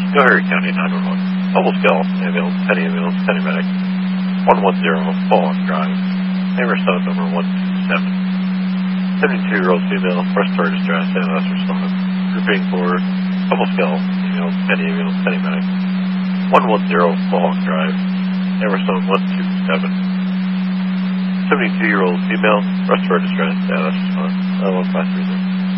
Schoharie County 911. Mobile scale, ambulance, penny medic. 110 Fall Drive. Hammerstone number 127. 72-year-old female, respiratory distress, ALS respondent. Grouping for mobile scale, ambulance, penny medic. 110 Fall Drive. Hammerstone 127. 72-year-old female, respiratory distress, ALS respondent. 153.